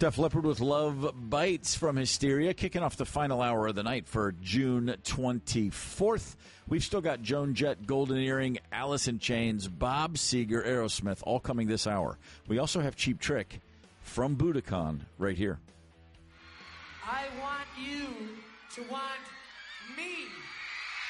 Def Leppard with Love Bites from Hysteria, kicking off the final hour of the night for June 24th. We've still got Joan Jett, Golden Earring, Alice in Chains, Bob Seger, Aerosmith, all coming this hour. We also have Cheap Trick from Budokan right here. I want you to want me.